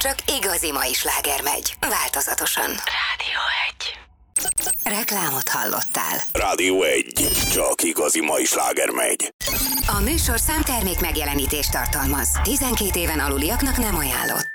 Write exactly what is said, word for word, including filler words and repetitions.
csak igazi mai sláger megy. Változatosan. Rádió egy. Reklámot hallottál. Rádió egy. Csak igazi mai sláger megy. A műsor számtermék megjelenítést tartalmaz. tizenkét éven aluliaknak nem ajánlott.